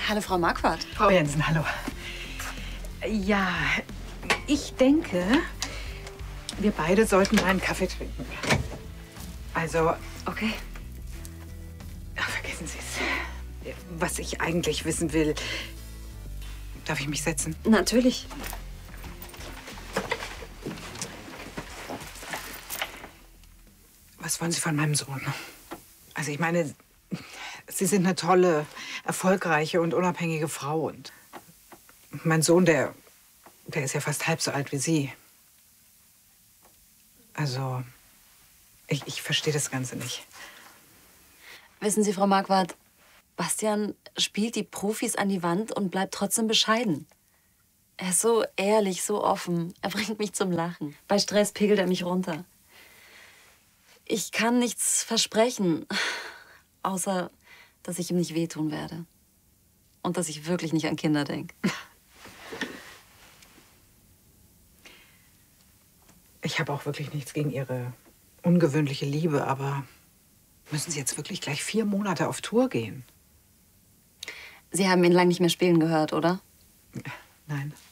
Hallo, Frau Marquardt. Frau Jensen, hallo. Ja, ich denke, wir beide sollten mal einen Kaffee trinken. Also, Okay. ach, vergessen Sie es. Was ich eigentlich wissen will, darf ich mich setzen? Natürlich. Was wollen Sie von meinem Sohn? Also ich meine, Sie sind eine tolle, erfolgreiche und unabhängige Frau. Und mein Sohn, der ist ja fast halb so alt wie Sie. Also, ich verstehe das Ganze nicht. Wissen Sie, Frau Marquardt, Bastian spielt die Profis an die Wand und bleibt trotzdem bescheiden. Er ist so ehrlich, so offen. Er bringt mich zum Lachen. Bei Stress pegelt er mich runter. Ich kann nichts versprechen, außer dass ich ihm nicht wehtun werde. Und dass ich wirklich nicht an Kinder denke. Ich habe auch wirklich nichts gegen Ihre ungewöhnliche Liebe, aber müssen Sie jetzt wirklich gleich 4 Monate auf Tour gehen? Sie haben ihn lange nicht mehr spielen gehört, oder? Nein.